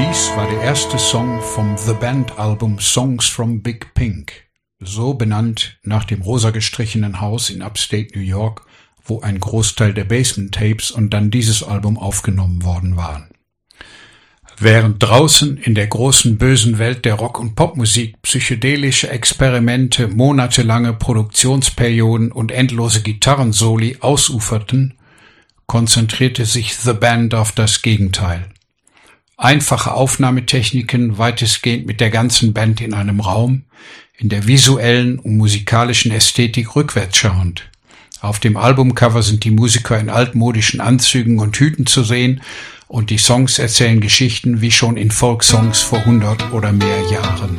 Dies war der erste Song vom The Band-Album Songs from Big Pink, so benannt nach dem rosa gestrichenen Haus in Upstate New York, wo ein Großteil der Basement-Tapes und dann dieses Album aufgenommen worden waren. Während draußen in der großen bösen Welt der Rock- und Popmusik psychedelische Experimente, monatelange Produktionsperioden und endlose Gitarrensoli ausuferten, konzentrierte sich The Band auf das Gegenteil. Einfache Aufnahmetechniken, weitestgehend mit der ganzen Band in einem Raum, in der visuellen und musikalischen Ästhetik rückwärts schauend. Auf dem Albumcover sind die Musiker in altmodischen Anzügen und Hüten zu sehen und die Songs erzählen Geschichten wie schon in Folksongs vor 100 oder mehr Jahren.